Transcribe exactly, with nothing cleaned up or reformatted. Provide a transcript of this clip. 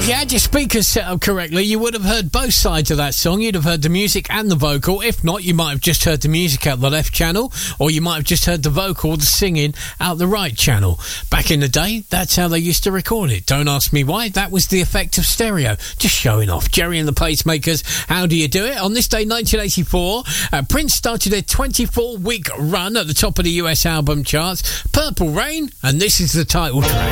If you had your speakers set up correctly, you would have heard both sides of that song. You'd have heard the music and the vocal. If not, you might have just heard the music out the left channel, or you might have just heard the vocal, the singing, out the right channel. Back in the day, that's how they used to record it. Don't ask me why. That was the effect of stereo. Just showing off. Jerry and the Pacemakers, how do you do it? On this day, nineteen eighty-four, uh, Prince started a twenty-four week run at the top of the U S album charts. Purple Rain, and this is the title track.